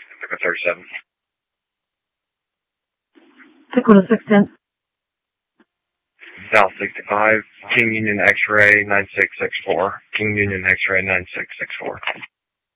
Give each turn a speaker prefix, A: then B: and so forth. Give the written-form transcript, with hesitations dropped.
A: Echo 37.
B: Echo to 610.
A: South 65, King Union X-ray 9664. King Union X-ray 9664.